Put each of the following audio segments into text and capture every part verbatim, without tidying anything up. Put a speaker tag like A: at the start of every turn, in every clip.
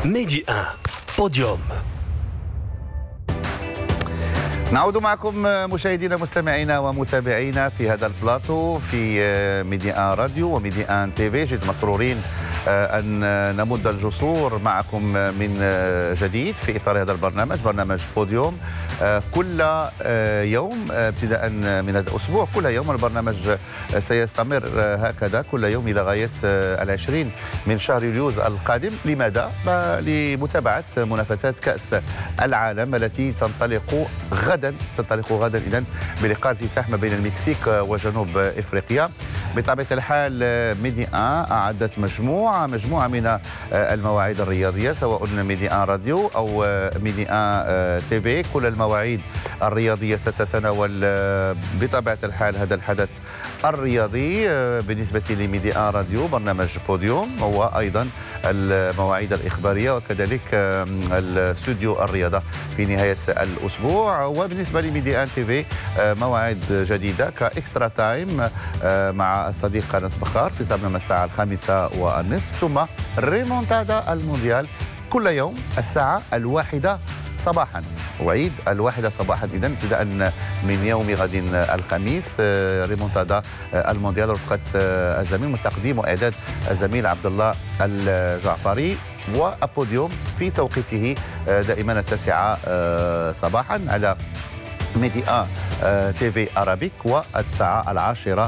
A: ميدي واحد بوديوم.
B: نعود معكم مشاهدينا مستمعينا ومتابعينا في هذا البلاطو في ميدي واحد راديو وميدي واحد تي في. جد مسرورين أن نمد الجسور معكم من جديد في إطار هذا البرنامج، برنامج بوديوم. كل يوم ابتداء من هذا الأسبوع، كل يوم البرنامج سيستمر هكذا كل يوم إلى غاية العشرين من شهر يوليوز القادم. لماذا؟ لمتابعة منافسات كأس العالم التي تنطلق غدا تنطلق غدا إذن بلقاء الافتتاح ما بين المكسيك وجنوب إفريقيا. بطبيعة الحال ميدي واحد أعدت مجموعة مجموعة من المواعيد الرياضية، سواء ميدي واحد راديو أو ميدي واحد تي في. كل المواعيد الرياضية ستتناول بطبيعة الحال هذا الحدث الرياضي. بالنسبة لميدي واحد راديو برنامج بوديوم، هو أيضا المواعيد الإخبارية وكذلك الاستوديو الرياضة في نهاية الأسبوع. وبالنسبة لميدي واحد تي في مواعيد جديدة كإكسترا تايم مع الصديق أنس بخار في تمام الساعة الخامسة والنصف، ثم ريمونتادا المونديال كل يوم الساعة الواحدة صباحا. وعيد الواحدة صباحا إذن ابتداء من يوم غد الخميس. ريمونتادا المونديال رفقة الزميل من تقديم وإعداد الزميل عبد الله الجعفري، وابوديوم في توقيته دائما التاسعة صباحا على ميدي واحد تي في أرابيك، والساعة العاشرة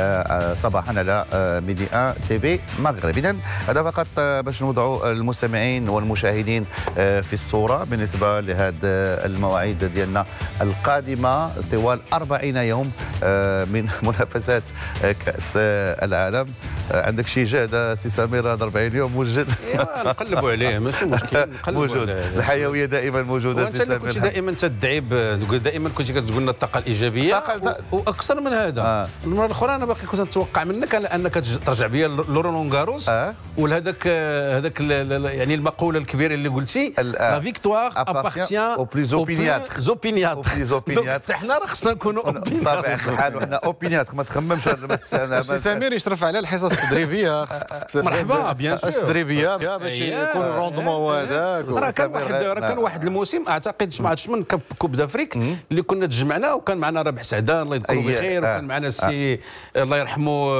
B: صباحا على ميدي واحد تي في مغرب. إذن هذا فقط باش نوضعوا المستمعين والمشاهدين في الصورة بالنسبة لهذه المواعيد ديالنا القادمة طوال أربعين يوم من منافسات كأس العالم. عندك شي جهد سي سمير؟ هذا أربعين يوم موجود.
C: نقلبوا عليه ماشي مشكل،
B: موجود. الحيوية دائما موجودة.
C: وانت اللي كنت دائما تدعي دائما كنت كتقول لنا الطاقه الايجابيه
B: طاقة
C: واكثر من هذا. آه. المره الاخرى انا باقي كنت نتوقع منك على انك ترجع بيا لورون غاروس. آه. ولهذاك هذاك يعني المقوله الكبيره اللي قلتي لا فيكتوار ابارتيان
B: او بليز اوبينيات
C: زوبينيات
B: زوبينيات.
C: حنا راه خصنا نكونوا
B: بطبيعه الحال وحنا اوبينيات. ما تخممش.
D: سي سمير يشرف على الحصص التدريبيه.
C: مرحبا بيان سور
D: التدريبيه باش يكون الروندمون هذاك.
C: راه كان واحد راه كان واحد الموسم اعتقد ما عرفتش من كوب دافريك اللي كنا تجمعنا، وكان معنا رابح سعدان الله يذكره بخير، وكان معنا السي الله يرحمه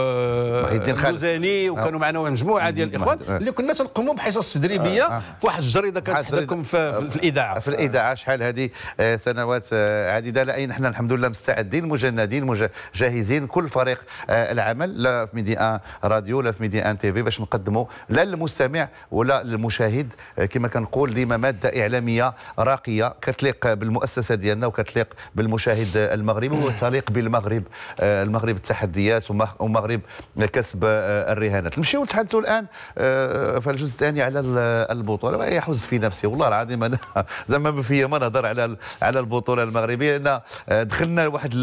C: الجوزاني، وكانوا معنا مجموعه ديال الاخوان اللي كنا تنقوموا بحصص تدريبيه في واحد الجريده كانت حداكم في, في الاذاعه
B: في الاذاعه شحال هذه سنوات عديده. لا نحن الحمد لله مستعدين مجندين جاهزين كل فريق العمل، لا في ميدي واحد راديو لا في ميدي واحد تي في، باش نقدموا لا للمستمع ولا للمشاهد كما كنقول ديما ماده اعلاميه راقيه كتليق بالمؤسسه ديالنا وكتليق بالمشاهد المغربي وتليق بالمغرب. المغرب التحديات ومغرب كسب الرهانات. نمشيو نتحدثوا الان في الجزء الثاني على البطوله. يحز في نفسي والله العظيم انا زعما ما فيا ما نهضر على على البطوله المغربيه، لان دخلنا واحد